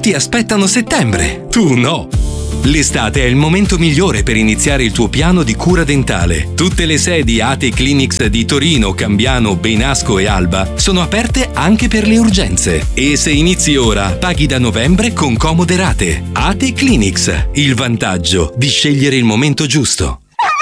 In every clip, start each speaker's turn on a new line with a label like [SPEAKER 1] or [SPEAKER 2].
[SPEAKER 1] Tutti aspettano settembre, tu no! L'estate è il momento migliore per iniziare il tuo piano di cura dentale. Tutte le sedi ATE Clinics di Torino, Cambiano, Benasco e Alba sono aperte anche per le urgenze. E se inizi ora, paghi da novembre con comode rate. ATE Clinics, il vantaggio di scegliere il momento giusto.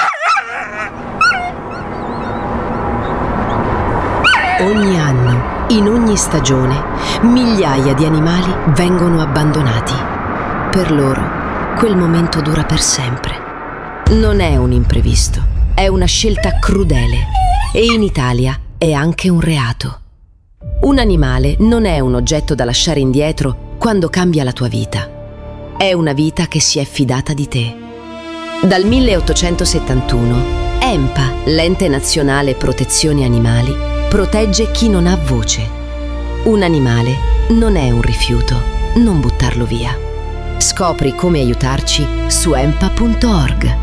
[SPEAKER 2] Ogni anno, in ogni stagione, migliaia di animali vengono abbandonati. Per loro, quel momento dura per sempre. Non è un imprevisto, è una scelta crudele e in Italia è anche un reato. Un animale non è un oggetto da lasciare indietro quando cambia la tua vita. È una vita che si è fidata di te. Dal 1871, ENPA, l'Ente Nazionale Protezione Animali, protegge chi non ha voce. Un animale non è un rifiuto, non buttarlo via. Scopri come aiutarci su empa.org.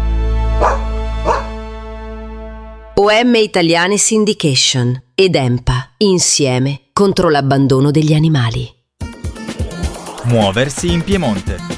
[SPEAKER 2] OM Italiane Syndication ed ENPA, insieme contro l'abbandono degli animali.
[SPEAKER 3] Muoversi in Piemonte.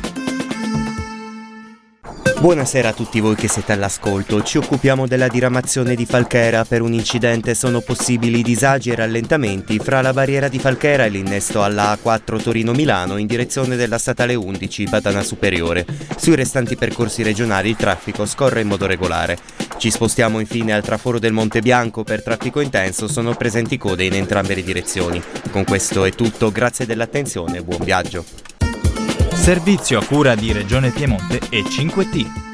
[SPEAKER 4] Buonasera a tutti voi che siete all'ascolto. Ci occupiamo della diramazione di Falchera. Per un incidente sono possibili disagi e rallentamenti fra la barriera di Falchera e l'innesto alla A4 Torino-Milano in direzione della statale 11 Padana Superiore. Sui restanti percorsi regionali il traffico scorre in modo regolare. Ci spostiamo infine al traforo del Monte Bianco. Per traffico intenso sono presenti code in entrambe le direzioni. Con questo è tutto, grazie dell'attenzione e buon viaggio.
[SPEAKER 3] Servizio a cura di Regione Piemonte e 5T.